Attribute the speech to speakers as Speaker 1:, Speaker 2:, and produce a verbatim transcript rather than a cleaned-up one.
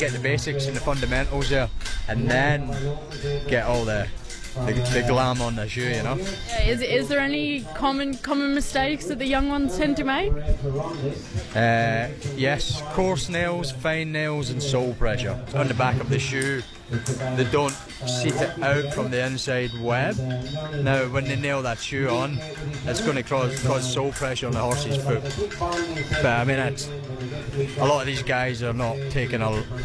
Speaker 1: get the basics and the fundamentals there, and then get all the the, the glam on the shoe, you know.
Speaker 2: Yeah, is is there any common common mistakes that the young ones tend to make?
Speaker 1: Uh, yes, coarse nails, fine nails, and sole pressure on the back of the shoe. They don't seat it out from the inside web. Now, when they nail that shoe on, it's going to cause, cause sole pressure on the horse's foot. But I mean, it's, a lot of these guys are not taking a